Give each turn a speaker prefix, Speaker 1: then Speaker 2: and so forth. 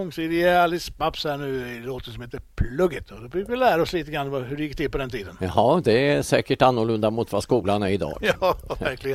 Speaker 1: mångsidiga Alice Babs här nu i låten som heter Plugget. Och då fick vi lära oss lite grann hur det gick till på den tiden.
Speaker 2: Ja, det är säkert annorlunda mot vad skolan är idag.
Speaker 1: Ja, verkligen.